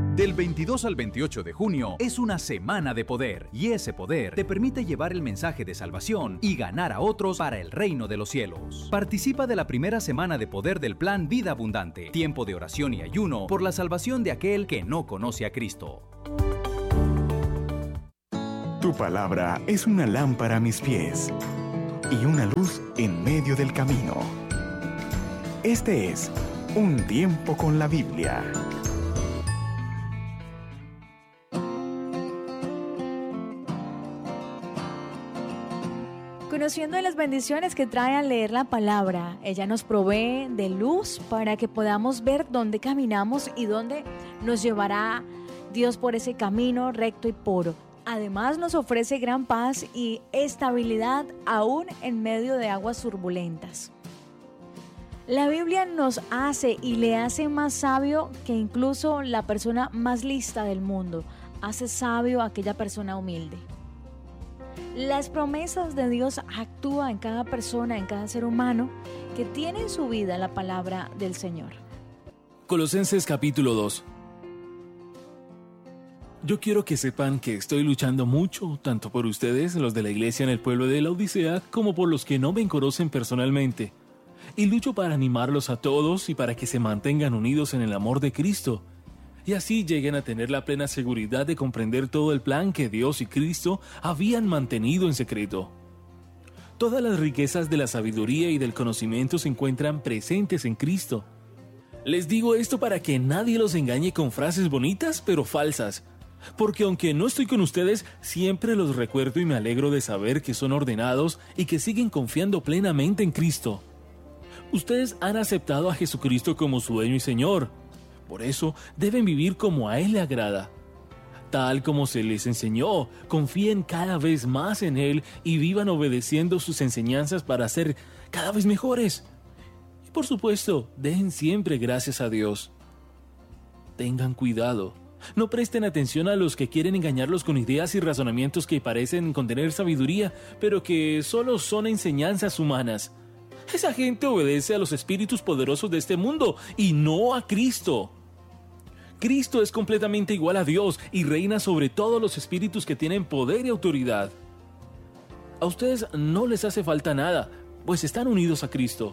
Del 22 al 28 de junio es una semana de poder, y ese poder te permite llevar el mensaje de salvación y ganar a otros para el reino de los cielos. Participa de la primera semana de poder del Plan Vida Abundante, tiempo de oración y ayuno por la salvación de aquel que no conoce a Cristo. Tu palabra es una lámpara a mis pies y una luz en medio del camino. Este es Un Tiempo con la Biblia. Conociendo las bendiciones que trae al leer la palabra, ella nos provee de luz para que podamos ver dónde caminamos y dónde nos llevará Dios por ese camino recto y puro. Además nos ofrece gran paz y estabilidad aún en medio de aguas turbulentas. La Biblia nos hace y le hace más sabio que incluso la persona más lista del mundo. Hace sabio a aquella persona humilde. Las promesas de Dios actúan en cada persona, en cada ser humano que tiene en su vida la palabra del Señor. Colosenses capítulo 2. Yo quiero que sepan que estoy luchando mucho, tanto por ustedes, los de la iglesia en el pueblo de la Odisea, como por los que no me conocen personalmente. Y lucho para animarlos a todos y para que se mantengan unidos en el amor de Cristo. Y así lleguen a tener la plena seguridad de comprender todo el plan que Dios y Cristo habían mantenido en secreto. Todas las riquezas de la sabiduría y del conocimiento se encuentran presentes en Cristo. Les digo esto para que nadie los engañe con frases bonitas pero falsas, porque aunque no estoy con ustedes, siempre los recuerdo y me alegro de saber que son ordenados y que siguen confiando plenamente en Cristo. Ustedes han aceptado a Jesucristo como su dueño y Señor. Por eso deben vivir como a Él le agrada. Tal como se les enseñó, confíen cada vez más en Él y vivan obedeciendo sus enseñanzas para ser cada vez mejores. Y por supuesto, den siempre gracias a Dios. Tengan cuidado. No presten atención a los que quieren engañarlos con ideas y razonamientos que parecen contener sabiduría, pero que solo son enseñanzas humanas. Esa gente obedece a los espíritus poderosos de este mundo y no a Cristo. Cristo es completamente igual a Dios y reina sobre todos los espíritus que tienen poder y autoridad. A ustedes no les hace falta nada, pues están unidos a Cristo.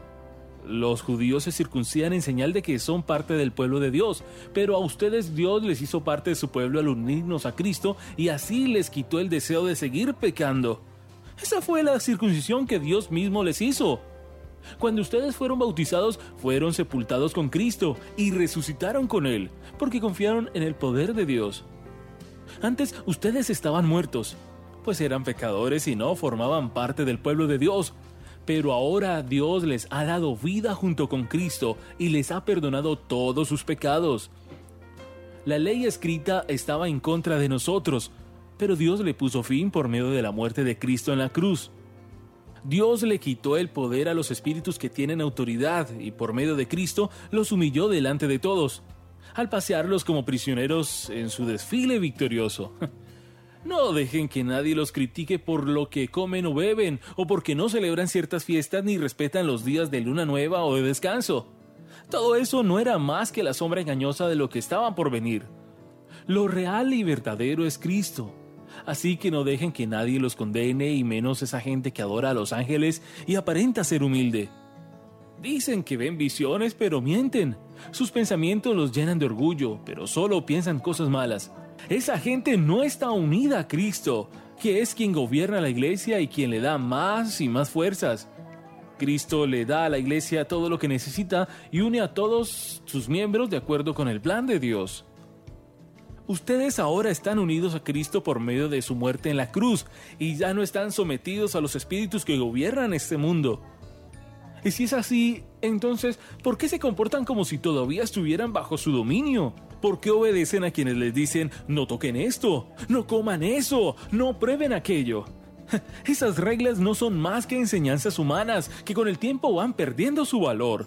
Los judíos se circuncidan en señal de que son parte del pueblo de Dios, pero a ustedes Dios les hizo parte de su pueblo al unirnos a Cristo y así les quitó el deseo de seguir pecando. Esa fue la circuncisión que Dios mismo les hizo. Cuando ustedes fueron bautizados, fueron sepultados con Cristo y resucitaron con Él, porque confiaron en el poder de Dios. Antes ustedes estaban muertos, pues eran pecadores y no formaban parte del pueblo de Dios. Pero ahora Dios les ha dado vida junto con Cristo y les ha perdonado todos sus pecados. La ley escrita estaba en contra de nosotros, pero Dios le puso fin por medio de la muerte de Cristo en la cruz. Dios le quitó el poder a los espíritus que tienen autoridad y por medio de Cristo los humilló delante de todos, al pasearlos como prisioneros en su desfile victorioso. No dejen que nadie los critique por lo que comen o beben, o porque no celebran ciertas fiestas ni respetan los días de luna nueva o de descanso. Todo eso no era más que la sombra engañosa de lo que estaban por venir. Lo real y verdadero es Cristo. Así que no dejen que nadie los condene, y menos esa gente que adora a los ángeles y aparenta ser humilde. Dicen que ven visiones, pero mienten. Sus pensamientos los llenan de orgullo, pero solo piensan cosas malas. Esa gente no está unida a Cristo, que es quien gobierna la iglesia y quien le da más y más fuerzas. Cristo le da a la iglesia todo lo que necesita y une a todos sus miembros de acuerdo con el plan de Dios. Ustedes ahora están unidos a Cristo por medio de su muerte en la cruz y ya no están sometidos a los espíritus que gobiernan este mundo. Y si es así, entonces, ¿por qué se comportan como si todavía estuvieran bajo su dominio? ¿Por qué obedecen a quienes les dicen, no toquen esto, no coman eso, no prueben aquello? Esas reglas no son más que enseñanzas humanas que con el tiempo van perdiendo su valor.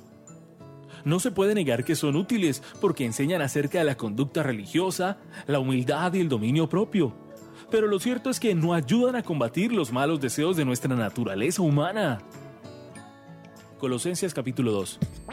No se puede negar que son útiles porque enseñan acerca de la conducta religiosa, la humildad y el dominio propio. Pero lo cierto es que no ayudan a combatir los malos deseos de nuestra naturaleza humana. Colosenses capítulo 2.